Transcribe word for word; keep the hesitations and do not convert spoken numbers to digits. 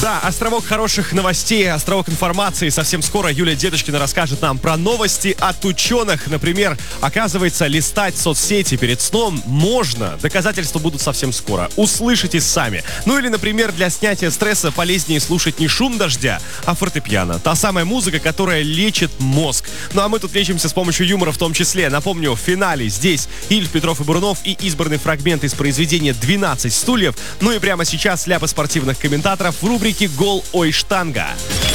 Да, островок хороших новостей, островок информации. Совсем скоро Юлия Деточкина расскажет нам про новости от ученых. Например, оказывается, листать соцсети перед сном можно. Доказательства будут совсем скоро. Услышите сами. Ну или, например, для снятия стресса полезнее слушать не шум дождя, а фортепиано. Та самая музыка, которая лечит мозг. Ну а мы тут лечимся с помощью юмора в том числе. Напомню, в финале здесь Ильф, Петров и Бурунов и избранный фрагмент из произведения «двенадцать стульев». Ну и прямо сейчас ляпы спортивных комментаторов в рубрике «Гол, ой, штанга».